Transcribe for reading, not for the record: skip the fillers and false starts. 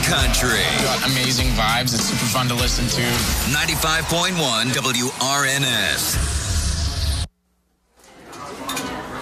country. Got amazing vibes. It's super fun to listen to. 95.1 WRNS.